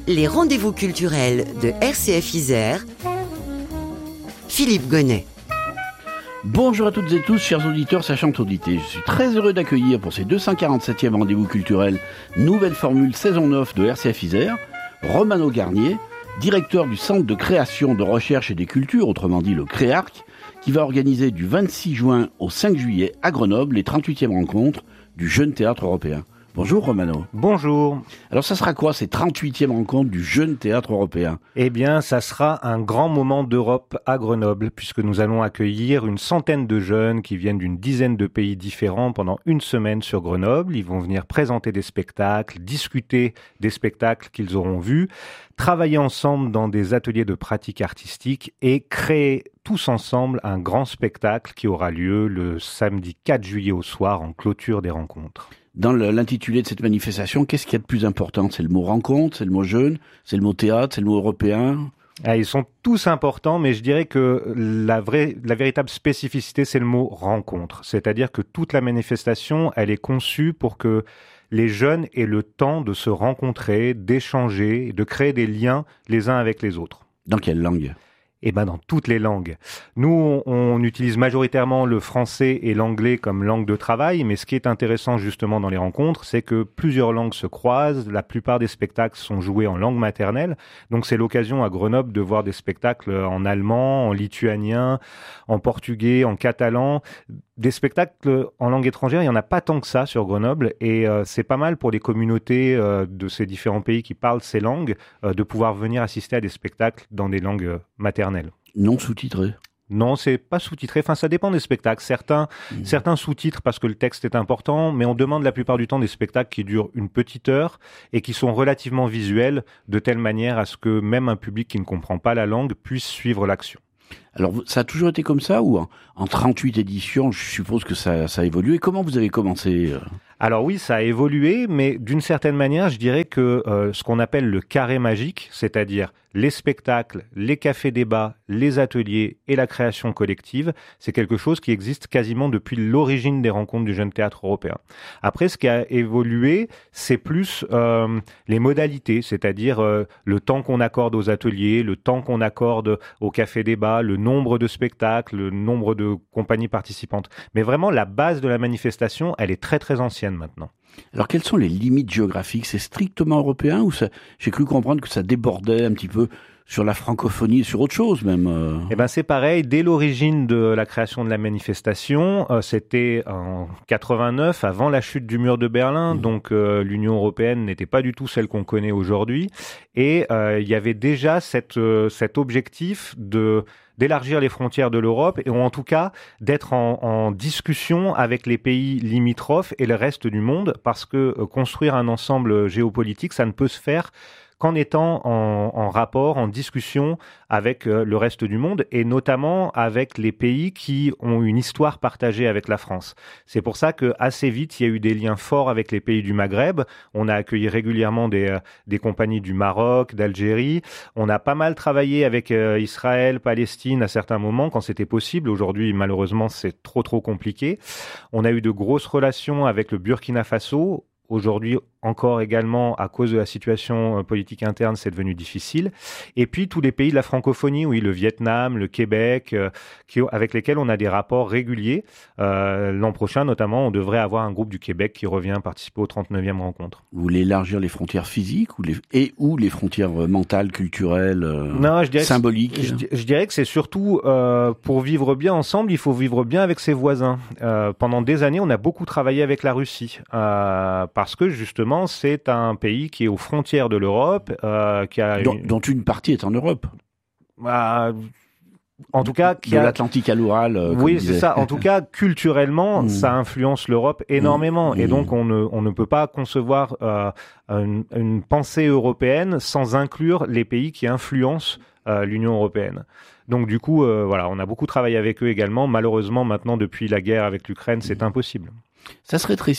Les rendez-vous culturels de RCF Isère. Philippe Gonnet. Bonjour à toutes et tous, chers auditeurs, sachantes audités. Je suis très heureux d'accueillir pour ces 247e rendez-vous culturels, nouvelle formule saison 9 de RCF Isère, Romano Garnier, directeur du Centre de création, de recherche et des cultures, autrement dit le CREARC, qui va organiser du 26 juin au 5 juillet à Grenoble les 38e rencontres du Jeune Théâtre Européen. Bonjour Romano. Bonjour. Alors ça sera quoi ces 38e rencontres du Jeune Théâtre Européen ? Eh bien, ça sera un grand moment d'Europe à Grenoble, puisque nous allons accueillir une centaine de jeunes qui viennent d'une dizaine de pays différents pendant une semaine sur Grenoble. Ils vont venir présenter des spectacles, discuter des spectacles qu'ils auront vus, travailler ensemble dans des ateliers de pratique artistique et créer tous ensemble un grand spectacle qui aura lieu le samedi 4 juillet au soir en clôture des rencontres. Dans l'intitulé de cette manifestation, qu'est-ce qu'il y a de plus important ? C'est le mot rencontre, c'est le mot jeune, c'est le mot théâtre, c'est le mot européen ? Ils sont tous importants, mais je dirais que la véritable spécificité, c'est le mot rencontre. C'est-à-dire que toute la manifestation, elle est conçue pour que les jeunes aient le temps de se rencontrer, d'échanger, de créer des liens les uns avec les autres. Dans quelle langue ? Eh ben, dans toutes les langues. Nous, on utilise majoritairement le français et l'anglais comme langue de travail, mais ce qui est intéressant justement dans les rencontres, c'est que plusieurs langues se croisent. La plupart des spectacles sont joués en langue maternelle. Donc, c'est l'occasion à Grenoble de voir des spectacles en allemand, en lituanien, en portugais, en catalan. Des spectacles en langue étrangère, il n'y en a pas tant que ça sur Grenoble et c'est pas mal pour les communautés de ces différents pays qui parlent ces langues de pouvoir venir assister à des spectacles dans des langues maternelles. Non sous-titré ? Non, c'est pas sous-titré. Enfin, ça dépend des spectacles. Certains sous-titrent parce que le texte est important, mais on demande la plupart du temps des spectacles qui durent une petite heure et qui sont relativement visuels de telle manière à ce que même un public qui ne comprend pas la langue puisse suivre l'action. Alors, ça a toujours été comme ça ou en 38 éditions, je suppose que ça a évolué. Comment vous avez commencé ? Alors oui, ça a évolué, mais d'une certaine manière, je dirais que ce qu'on appelle le carré magique, c'est-à-dire les spectacles, les cafés-débats, les ateliers et la création collective, c'est quelque chose qui existe quasiment depuis l'origine des rencontres du Jeune Théâtre Européen. Après, ce qui a évolué, c'est plus les modalités, c'est-à-dire le temps qu'on accorde aux ateliers, le temps qu'on accorde aux cafés-débats, le nombre de spectacles, le nombre de compagnies participantes. Mais vraiment, la base de la manifestation, elle est très très ancienne maintenant. Alors, quelles sont les limites géographiques ? C'est strictement européen ou ça, j'ai cru comprendre que ça débordait un petit peu sur la francophonie, sur autre chose même Eh ben c'est pareil, dès l'origine de la création de la manifestation, c'était en 89, avant la chute du mur de Berlin, donc l'Union européenne n'était pas du tout celle qu'on connaît aujourd'hui, et il y avait déjà cet objectif d'élargir les frontières de l'Europe, et en tout cas d'être en discussion avec les pays limitrophes et le reste du monde, parce que construire un ensemble géopolitique, ça ne peut se faire qu'en étant en rapport, en discussion avec le reste du monde et notamment avec les pays qui ont une histoire partagée avec la France. C'est pour ça que assez vite, il y a eu des liens forts avec les pays du Maghreb. On a accueilli régulièrement des compagnies du Maroc, d'Algérie. On a pas mal travaillé avec Israël, Palestine à certains moments quand c'était possible. Aujourd'hui, malheureusement, c'est trop compliqué. On a eu de grosses relations avec le Burkina Faso. Aujourd'hui, encore également, à cause de la situation politique interne, c'est devenu difficile. Et puis, tous les pays de la francophonie, oui, le Vietnam, le Québec, avec lesquels on a des rapports réguliers. L'an prochain, notamment, on devrait avoir un groupe du Québec qui revient participer aux 39e rencontres. Vous voulez élargir les frontières physiques ou les frontières mentales, culturelles, non, je dirais symboliques je dirais que c'est surtout, pour vivre bien ensemble, il faut vivre bien avec ses voisins. Pendant des années, on a beaucoup travaillé avec la Russie, parce que, justement, c'est un pays qui est aux frontières de l'Europe, dont une partie est en Europe. En tout cas, de l'Atlantique à l'Ural. Oui, c'est ça. En tout cas, culturellement, ça influence l'Europe énormément. Et donc, on ne peut pas concevoir une pensée européenne sans inclure les pays qui influencent l'Union européenne. Donc, du coup, voilà, on a beaucoup travaillé avec eux également. Malheureusement, maintenant, depuis la guerre avec l'Ukraine, c'est impossible. Ça se rétrécit ?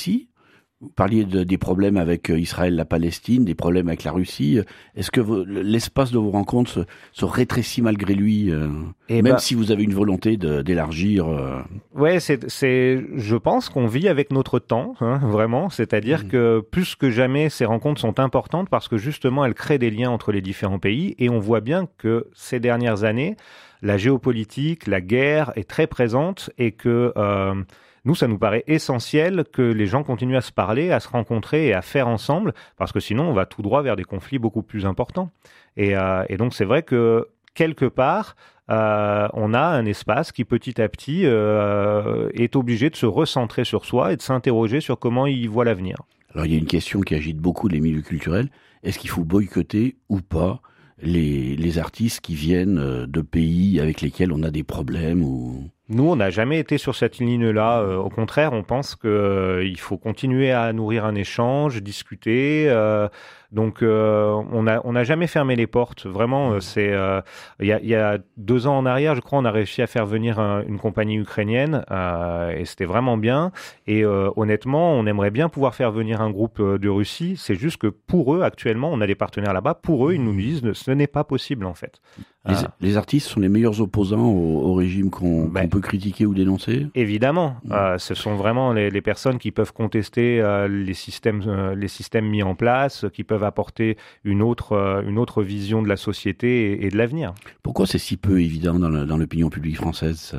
Vous parliez des problèmes avec Israël, la Palestine, des problèmes avec la Russie. Est-ce que l'espace de vos rencontres se rétrécit malgré lui, même si vous avez une volonté d'élargir Ouais, je pense qu'on vit avec notre temps, vraiment. C'est-à-dire que plus que jamais, ces rencontres sont importantes parce que justement, elles créent des liens entre les différents pays. Et on voit bien que ces dernières années, la géopolitique, la guerre est très présente et que nous, ça nous paraît essentiel que les gens continuent à se parler, à se rencontrer et à faire ensemble, parce que sinon, on va tout droit vers des conflits beaucoup plus importants. Et donc, c'est vrai que, quelque part, on a un espace qui, petit à petit, est obligé de se recentrer sur soi et de s'interroger sur comment il voit l'avenir. Alors, il y a une question qui agite beaucoup les milieux culturels. Est-ce qu'il faut boycotter ou pas les artistes qui viennent de pays avec lesquels on a des problèmes ou... Nous, on n'a jamais été sur cette ligne-là. Au contraire, on pense qu'il faut continuer à nourrir un échange, discuter. Donc, on n'a jamais fermé les portes. Vraiment, il y a 2 ans en arrière, je crois, on a réussi à faire venir une compagnie ukrainienne et c'était vraiment bien. Et honnêtement, on aimerait bien pouvoir faire venir un groupe de Russie. C'est juste que pour eux, actuellement, on a des partenaires là-bas. Pour eux, ils nous disent que ce n'est pas possible, en fait. Les artistes sont les meilleurs opposants au régime qu'on peut critiquer ou dénoncer ? Évidemment. Ce sont vraiment les personnes qui peuvent contester les systèmes mis en place, qui peuvent apporter une autre vision de la société et de l'avenir. Pourquoi c'est si peu évident dans l'opinion publique française,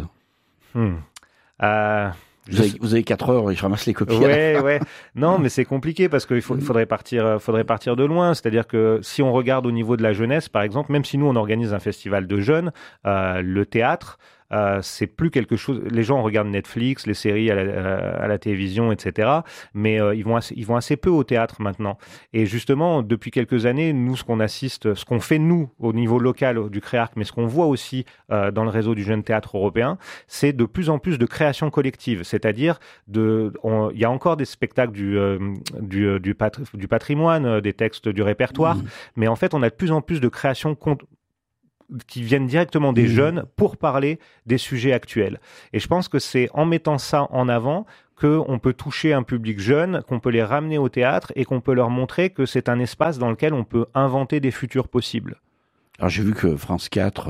ça Vous avez 4 heures et je ramasse les copies. Ouais. Non, mais c'est compliqué parce qu'il faudrait partir de loin. C'est-à-dire que si on regarde au niveau de la jeunesse, par exemple, même si nous on organise un festival de jeunes, le théâtre, c'est plus quelque chose. Les gens regardent Netflix, les séries à la télévision, etc. Mais ils vont assez peu au théâtre maintenant. Et justement, depuis quelques années, nous, ce qu'on fait nous au niveau local du CREARC, mais ce qu'on voit aussi dans le réseau du jeune théâtre européen, c'est de plus en plus de création collective. C'est-à-dire, il y a encore des spectacles du patrimoine, des textes du répertoire, mais en fait, on a de plus en plus de créations qui viennent directement des jeunes pour parler des sujets actuels. Et je pense que c'est en mettant ça en avant qu'on peut toucher un public jeune, qu'on peut les ramener au théâtre et qu'on peut leur montrer que c'est un espace dans lequel on peut inventer des futurs possibles. Alors j'ai vu que France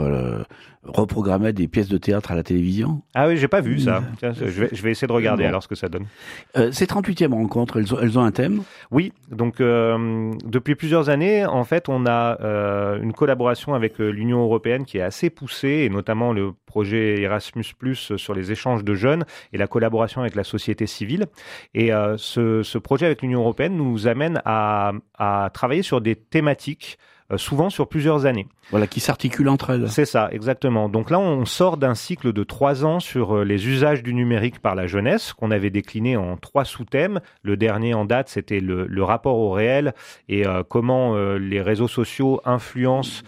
4 reprogrammait des pièces de théâtre à la télévision. Ah oui, j'ai pas vu ça. Tiens, je vais essayer de regarder alors ce que ça donne. Ces 38e rencontres, elles ont un thème ? Oui, donc depuis plusieurs années, en fait, on a une collaboration avec l'Union européenne qui est assez poussée, et notamment le projet Erasmus+, sur les échanges de jeunes et la collaboration avec la société civile. Et ce projet avec l'Union européenne nous amène à travailler sur des thématiques souvent sur plusieurs années. Voilà, qui s'articulent entre elles. C'est ça, exactement. Donc là, on sort d'un cycle de 3 ans sur les usages du numérique par la jeunesse, qu'on avait décliné en 3 sous-thèmes. Le dernier en date, c'était le rapport au réel et comment les réseaux sociaux influencent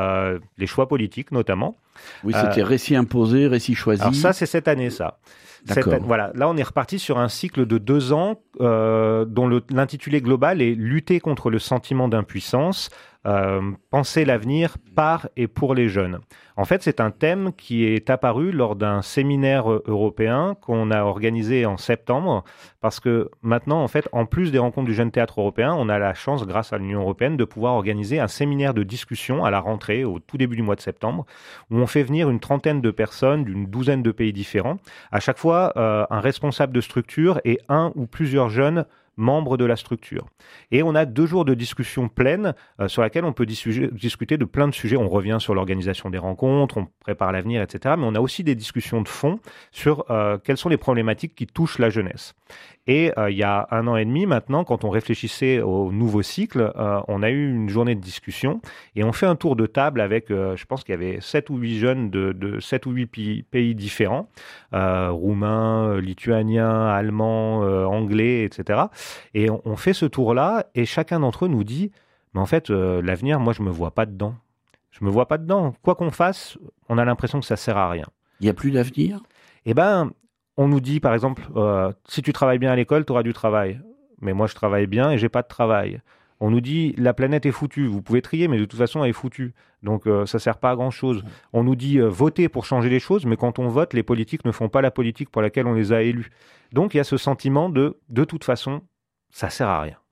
les choix politiques, notamment. Oui, c'était récit imposé, récit choisi. Alors ça, c'est cette année, ça. Voilà, là on est reparti sur un cycle de 2 ans dont l'intitulé global est « Lutter contre le sentiment d'impuissance, penser l'avenir par et pour les jeunes ». En fait, c'est un thème qui est apparu lors d'un séminaire européen qu'on a organisé en septembre, parce que maintenant, en fait, en plus des rencontres du jeune théâtre européen, on a la chance, grâce à l'Union européenne, de pouvoir organiser un séminaire de discussion à la rentrée, au tout début du mois de septembre, où on fait venir une 30aine de personnes d'une 12aine de pays différents, à chaque fois un responsable de structure et un ou plusieurs jeunes membres de la structure. Et on a 2 jours de discussion pleine sur laquelle on peut discuter de plein de sujets. On revient sur l'organisation des rencontres, on prépare l'avenir, etc. Mais on a aussi des discussions de fond sur quelles sont les problématiques qui touchent la jeunesse. Et il y a 1 an et demi maintenant, quand on réfléchissait au nouveau cycle, on a eu une journée de discussion et on fait un tour de table avec, je pense qu'il y avait 7 ou 8 jeunes de 7 ou 8 pays différents, roumains, lituaniens, allemands, anglais, etc. Et on fait ce tour-là et chacun d'entre eux nous dit « Mais en fait, l'avenir, moi, je me vois pas dedans. Je me vois pas dedans. Quoi qu'on fasse, on a l'impression que ça sert à rien. » Il n'y a plus d'avenir ? Eh ben, on nous dit, par exemple, si tu travailles bien à l'école, tu auras du travail. Mais moi, je travaille bien et j'ai pas de travail. On nous dit, la planète est foutue. Vous pouvez trier, mais de toute façon, elle est foutue. Donc, ça sert pas à grand-chose. On nous dit, votez pour changer les choses, mais quand on vote, les politiques ne font pas la politique pour laquelle on les a élus. Donc, il y a ce sentiment de toute façon, ça sert à rien.